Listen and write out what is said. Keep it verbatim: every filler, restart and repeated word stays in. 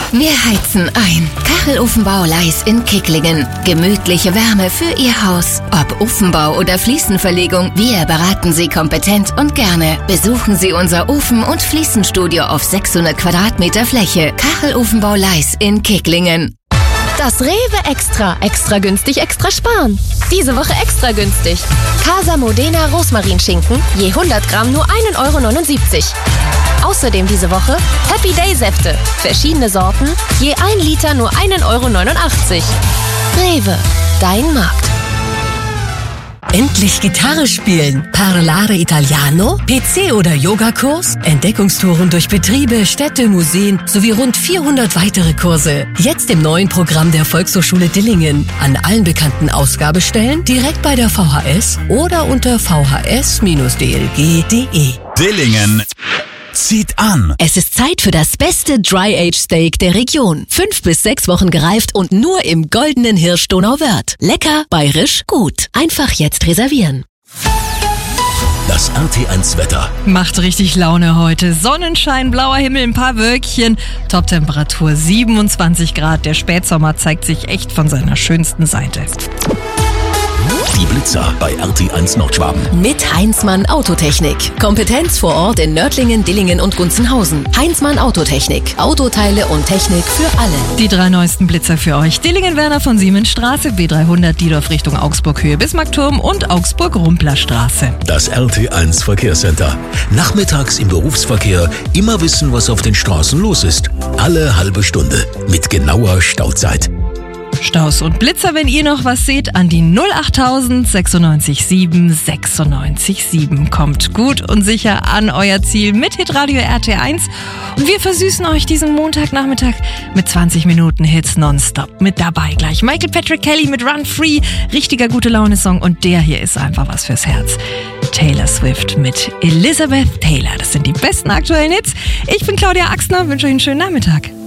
Wir heizen ein. Kachelofenbau Leis in Kicklingen. Gemütliche Wärme für Ihr Haus. Ob Ofenbau oder Fliesenverlegung, wir beraten Sie kompetent und gerne. Besuchen Sie unser Ofen- und Fliesenstudio auf sechshundert Quadratmeter Fläche. Kachelofenbau Leis in Kicklingen. Das Rewe Extra. Extra günstig, extra sparen. Diese Woche extra günstig. Casa Modena Rosmarinschinken, je hundert Gramm nur ein Euro neunundsiebzig. Außerdem diese Woche Happy Day Säfte. Verschiedene Sorten, je ein Liter nur ein Euro neunundachtzig. Rewe, dein Markt. Endlich Gitarre spielen. Parlare Italiano, P C- oder Yogakurs, Entdeckungstouren durch Betriebe, Städte, Museen sowie rund vierhundert weitere Kurse. Jetzt im neuen Programm der Volkshochschule Dillingen. An allen bekannten Ausgabestellen, direkt bei der V H S oder unter v h s Bindestrich d l g punkt d e. Dillingen zieht an. Es ist Zeit für das beste Dry-Age-Steak der Region. Fünf bis sechs Wochen gereift und nur im goldenen Hirsch Donauwörth. Lecker, bayerisch, gut. Einfach jetzt reservieren. Das R T eins Wetter. Macht richtig Laune heute. Sonnenschein, blauer Himmel, ein paar Wölkchen. Toptemperatur siebenundzwanzig Grad. Der Spätsommer zeigt sich echt von seiner schönsten Seite. Die Blitzer bei R T eins Nordschwaben. Mit Heinzmann Autotechnik. Kompetenz vor Ort in Nördlingen, Dillingen und Gunzenhausen. Heinzmann Autotechnik. Autoteile und Technik für alle. Die drei neuesten Blitzer für euch. Dillingen-Werner von Siemensstraße, B dreihundert, Diedorf Richtung Augsburg, Höhe Bismarckturm und Augsburg-Rumpler-Straße. Das R T eins Verkehrscenter. Nachmittags im Berufsverkehr immer wissen, was auf den Straßen los ist. Alle halbe Stunde mit genauer Stauzeit. Staus und Blitzer, wenn ihr noch was seht, an die null achttausend sechsundneunzig sieben sechsundneunzig sieben. Kommt gut und sicher an euer Ziel mit Hitradio R T eins. Und wir versüßen euch diesen Montagnachmittag mit zwanzig Minuten Hits nonstop. Mit dabei gleich Michael Patrick Kelly mit Run Free. Richtiger Gute-Laune-Song. Und der hier ist einfach was fürs Herz. Taylor Swift mit Elizabeth Taylor. Das sind die besten aktuellen Hits. Ich bin Claudia Axner, wünsche euch einen schönen Nachmittag.